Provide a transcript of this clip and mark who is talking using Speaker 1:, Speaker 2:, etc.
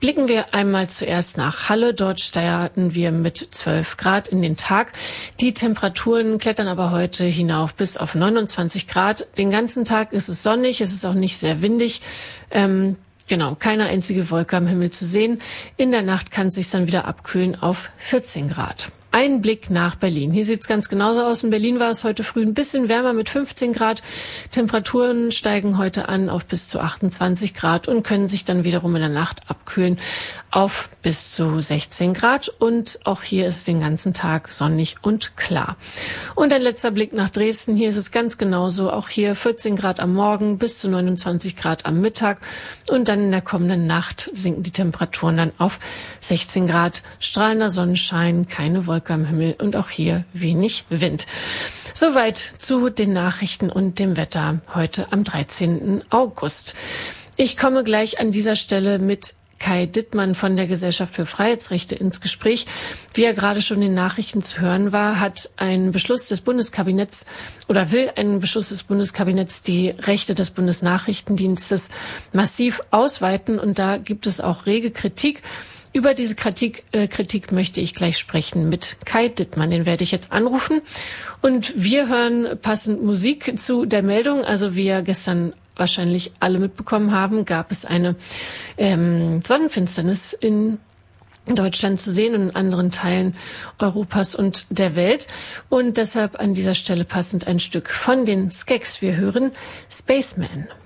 Speaker 1: Blicken wir einmal zuerst nach Halle. Dort starten wir mit 12 Grad in den Tag. Die Temperaturen klettern aber heute hinauf bis auf 29 Grad. Den ganzen Tag ist es sonnig, es ist auch nicht sehr windig. Keine einzige Wolke am Himmel zu sehen. In der Nacht kann es sich dann wieder abkühlen auf 14 Grad. Ein Blick nach Berlin. Hier sieht es ganz genauso aus. In Berlin war es heute früh ein bisschen wärmer mit 15 Grad. Temperaturen steigen heute an auf bis zu 28 Grad und können sich dann wiederum in der Nacht abkühlen auf bis zu 16 Grad. Und auch hier ist es den ganzen Tag sonnig und klar. Und ein letzter Blick nach Dresden. Hier ist es ganz genauso. Auch hier 14 Grad am Morgen bis zu 29 Grad am Mittag. Und dann in der kommenden Nacht sinken die Temperaturen dann auf 16 Grad. Strahlender Sonnenschein, keine Wolke am Himmel und auch hier wenig Wind. Soweit zu den Nachrichten und dem Wetter heute am 13. August. Ich komme gleich an dieser Stelle mit Kai Dittmann von der Gesellschaft für Freiheitsrechte ins Gespräch. Wie er gerade schon in den Nachrichten zu hören war, hat ein Beschluss des Bundeskabinetts oder will ein Beschluss des Bundeskabinetts die Rechte des Bundesnachrichtendienstes massiv ausweiten und da gibt es auch rege Kritik. Über diese Kritik möchte ich gleich sprechen mit Kai Dittmann. Den werde ich jetzt anrufen. Und wir hören passend Musik zu der Meldung. Also wie wir gestern wahrscheinlich alle mitbekommen haben, gab es eine Sonnenfinsternis in Deutschland zu sehen und in anderen Teilen Europas und der Welt. Und deshalb an dieser Stelle passend ein Stück von den Skeks. Wir hören Spaceman.